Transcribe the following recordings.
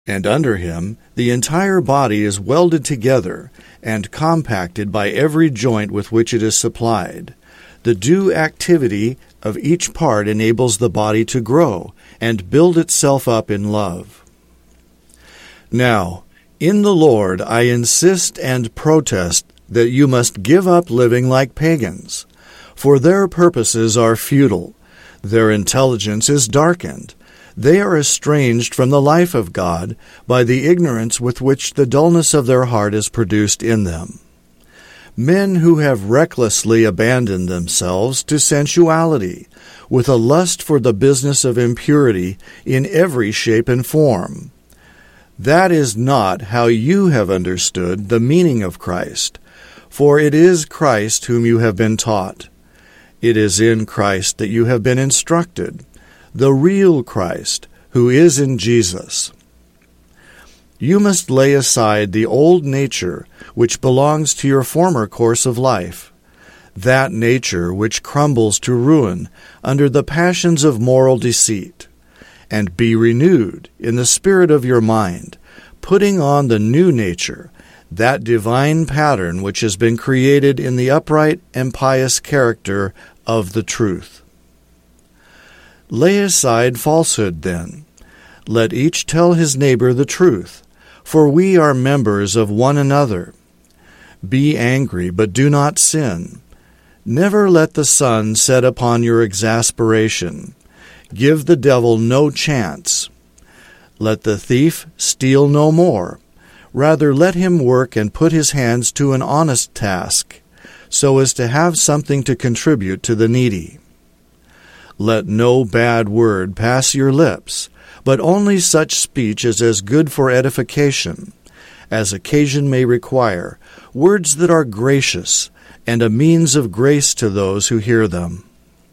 And under him the entire body is welded together and compacted by every joint with which it is supplied. The due activity of each part enables the body to grow and build itself up in love. Now, in the Lord I insist and protest that you must give up living like pagans, for their purposes are futile, their intelligence is darkened. They are estranged from the life of God by the ignorance with which the dullness of their heart is produced in them. Men who have recklessly abandoned themselves to sensuality, with a lust for the business of impurity in every shape and form. That is not how you have understood the meaning of Christ, for it is Christ whom you have been taught. It is in Christ that you have been instructed, the real Christ, who is in Jesus. You must lay aside the old nature which belongs to your former course of life, that nature which crumbles to ruin under the passions of moral deceit, and be renewed in the spirit of your mind, putting on the new nature, that divine pattern which has been created in the upright and pious character of the truth. Lay aside falsehood, then. Let each tell his neighbor the truth, for we are members of one another. Be angry, but do not sin. Never let the sun set upon your exasperation. Give the devil no chance. Let the thief steal no more. Rather, let him work and put his hands to an honest task, so as to have something to contribute to the needy. Let no bad word pass your lips, but only such speech as is good for edification, as occasion may require, words that are gracious, and a means of grace to those who hear them.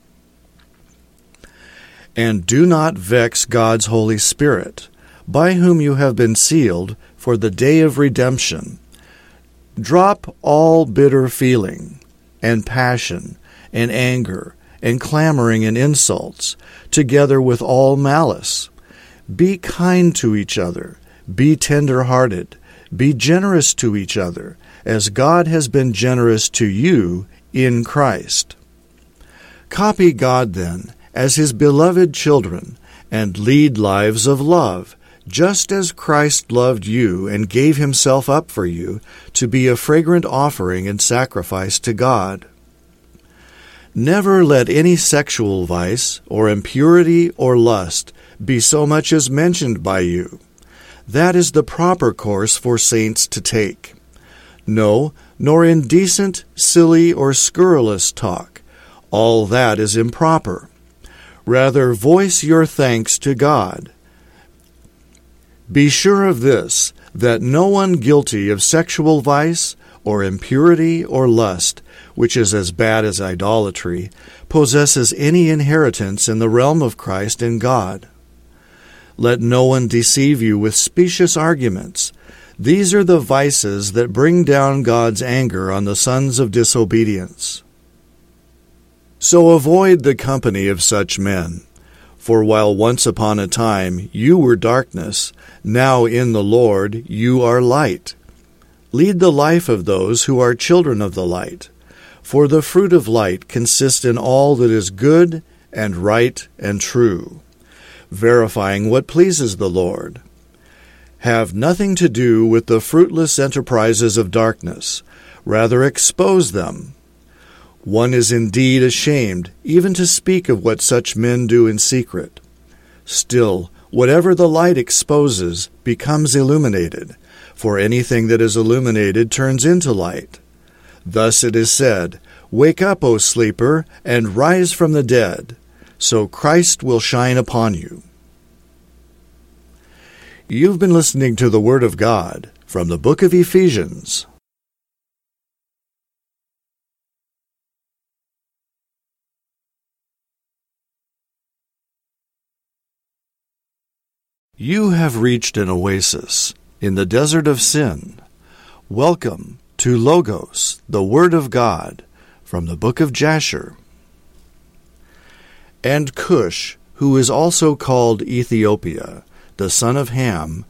And do not vex God's Holy Spirit, by whom you have been sealed for the day of redemption. Drop all bitter feeling, and passion, and anger, and clamoring and insults, together with all malice. Be kind to each other, be tender-hearted, be generous to each other, as God has been generous to you in Christ. Copy God, then, as his beloved children, and lead lives of love, just as Christ loved you and gave himself up for you to be a fragrant offering and sacrifice to God. Never let any sexual vice, or impurity, or lust be so much as mentioned by you. That is the proper course for saints to take. No, nor indecent, silly, or scurrilous talk. All that is improper. Rather, voice your thanks to God. Be sure of this, that no one guilty of sexual vice, or impurity, or lust, which is as bad as idolatry, possesses any inheritance in the realm of Christ and God. Let no one deceive you with specious arguments. These are the vices that bring down God's anger on the sons of disobedience. So avoid the company of such men. For while once upon a time you were darkness, now in the Lord you are light. Lead the life of those who are children of the light. For the fruit of light consists in all that is good and right and true, verifying what pleases the Lord. Have nothing to do with the fruitless enterprises of darkness, rather expose them. One is indeed ashamed even to speak of what such men do in secret. Still, whatever the light exposes becomes illuminated, for anything that is illuminated turns into light. Thus it is said, "Wake up, O sleeper, and rise from the dead, so Christ will shine upon you." You've been listening to the Word of God from the book of Ephesians. You have reached an oasis in the desert of sin. Welcome to Logos, the Word of God, from the book of Jasher. And Cush, who is also called Ethiopia, the son of Ham,